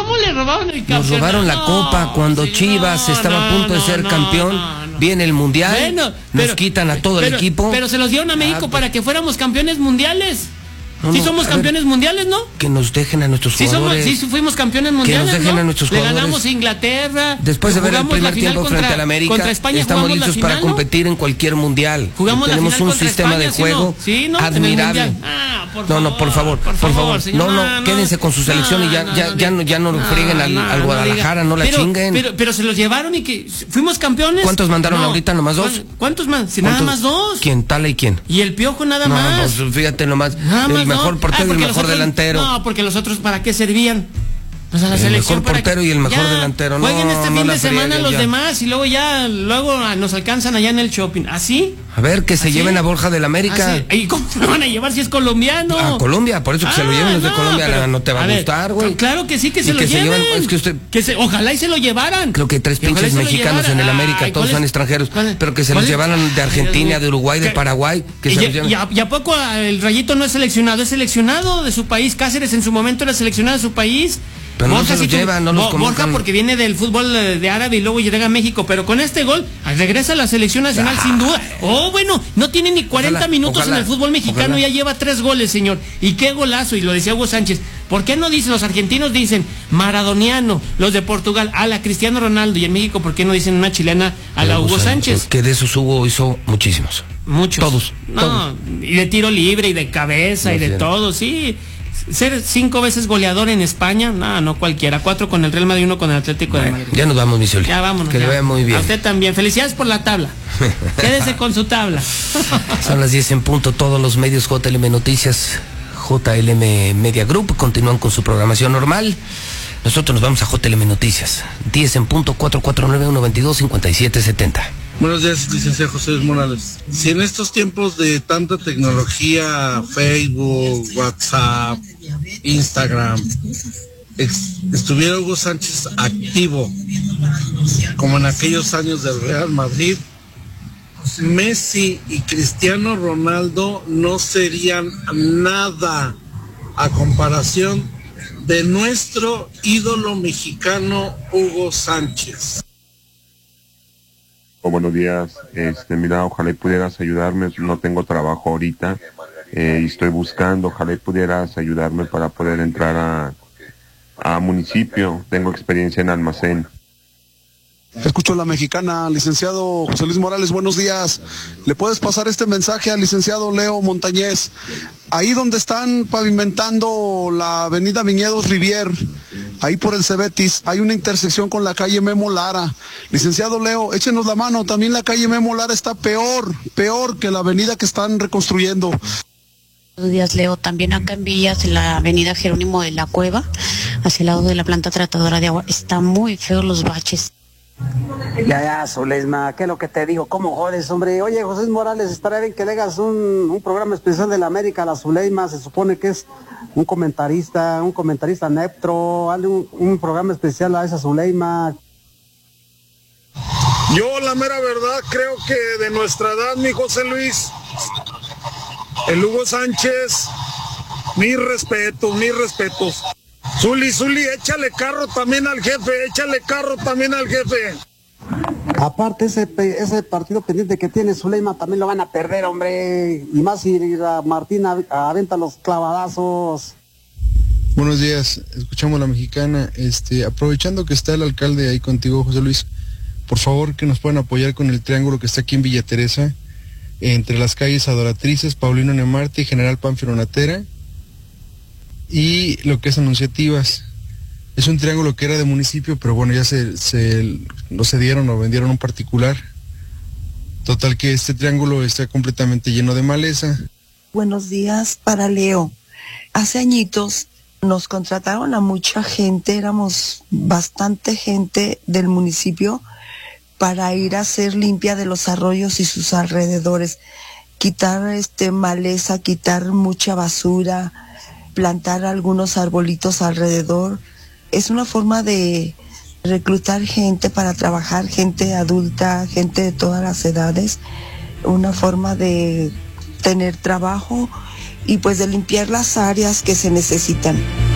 ¿Cómo le robaron el campeonato? Nos robaron la copa cuando Chivas estaba a punto de ser campeón. Viene el mundial, nos quitan a todo el equipo. Pero se los dieron a México para que fuéramos campeones mundiales. Sí somos campeones mundiales, ¿no? Que nos dejen a nuestros jugadores. Sí fuimos campeones mundiales, que nos dejen a nuestros jugadores. Le ganamos a Inglaterra. Después de ver el primer tiempo frente al América, estamos listos para competir en cualquier mundial. Tenemos un sistema de juego admirable. Por favor. No, quédense con su selección y ya no frieguen al Guadalajara, no la chinguen. Pero se los llevaron y que fuimos campeones. ¿Cuántos mandaron ahorita? ¿Nomás 2? ¿Cuántos más? Nada más 2. ¿Quién? Tala y quién. Y el Piojo nada más. No, fíjate nomás. El mejor portero y el mejor delantero. No, porque los otros, ¿para qué servían? Pues a la selección. El mejor portero y el mejor delantero. Jueguen este fin de semana los demás y luego nos alcanzan allá en el shopping. ¿Así? A ver, que se lleven a Borja del América. ¿Y cómo se lo van a llevar si es colombiano? A Colombia, por eso que se lo lleven los de Colombia. No te va a gustar, güey. Claro que sí, que se lo lleven. Ojalá y se lo llevaran. Creo que 3 pinches mexicanos en el América, todos son extranjeros. Pero que se los llevaran de Argentina, de Uruguay, de Paraguay. ¿Y a poco el Rayito no es seleccionado? Es seleccionado de su país. Cáceres en su momento era seleccionado de su país. Pero Borja, no se los llevan, no los convocan. Borja porque viene del fútbol de árabe y luego llega a México, pero con este gol regresa a la selección nacional sin duda. Bueno, no tiene ni 40 minutos en el fútbol mexicano, ya lleva 3 goles, señor. Y qué golazo, y lo decía Hugo Sánchez. ¿Por qué no dicen, los argentinos dicen maradoniano, los de Portugal a la Cristiano Ronaldo, y en México por qué no dicen una chilena a la Hugo Sánchez? Que de esos Hugo hizo muchísimos. Todos. Y de tiro libre y de cabeza y de todo, sí. Ser 5 veces goleador en España, no cualquiera. 4 con el Real Madrid, 1 con el Atlético de Madrid. Ya nos vamos, mi Zuli. Ya vámonos. Que le vaya muy bien. A usted también. Felicidades por la tabla. Quédese con su tabla. Son las 10 en punto. Todos los medios JLM Noticias, JLM Media Group continúan con su programación normal. Nosotros nos vamos a JLM Noticias. 10 en punto, 449-122-5770. Buenos días, licenciado José Luis Morales. Si en estos tiempos de tanta tecnología, Facebook, WhatsApp, Instagram, estuviera Hugo Sánchez activo, como en aquellos años del Real Madrid, Messi y Cristiano Ronaldo no serían nada a comparación de nuestro ídolo mexicano Hugo Sánchez. Buenos días, mira, ojalá y pudieras ayudarme, no tengo trabajo ahorita, y estoy buscando, ojalá y pudieras ayudarme para poder entrar a municipio, tengo experiencia en almacén. Escucho la mexicana, licenciado José Luis Morales, buenos días. ¿Le puedes pasar este mensaje al licenciado Leo Montañez? Ahí donde están pavimentando la avenida Viñedos Rivier, ahí por el Cebetis, hay una intersección con la calle Memo Lara. Licenciado Leo, échenos la mano, también la calle Memo Lara está peor que la avenida que están reconstruyendo. Buenos días, Leo. También acá en Villas, en la avenida Jerónimo de la Cueva, hacia el lado de la planta tratadora de agua, están muy feos los baches. Ya, Zulesma, ¿qué es lo que te digo? ¿Cómo jodes, hombre? Oye, José Morales, estaría bien que le hagas un programa especial de la América a la Zuleima. Se supone que es un comentarista neutro. Hazle un programa especial a esa Zuleima. Yo, la mera verdad, creo que de nuestra edad, mi José Luis, el Hugo Sánchez, mis respetos. Zuli, échale carro también al jefe. Aparte, ese partido pendiente que tiene Zuleima también lo van a perder, hombre. Y más si Martín aventa los clavadazos. Buenos días, escuchamos la mexicana. Aprovechando que está el alcalde ahí contigo, José Luis, por favor que nos puedan apoyar con el triángulo que está aquí en Villa Teresa, entre las calles Adoratrices, Paulino Nemarte y General Pánfilo Natera, y lo que es Anunciativas. Es un triángulo que era de municipio, pero bueno, ya lo cedieron o vendieron a un particular. Total que este triángulo está completamente lleno de maleza. Buenos días para Leo. Hace añitos nos contrataron a mucha gente, éramos bastante gente del municipio, para ir a hacer limpia de los arroyos y sus alrededores, quitar maleza, quitar mucha basura, plantar algunos arbolitos alrededor. Es una forma de reclutar gente para trabajar, gente adulta, gente de todas las edades, una forma de tener trabajo y pues de limpiar las áreas que se necesitan.